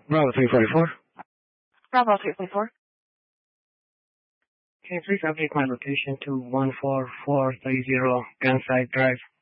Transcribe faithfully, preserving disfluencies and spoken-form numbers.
Bravo three forty-four. Bravo three forty-four. Can you please update my location to one four four three zero Gunside Drive?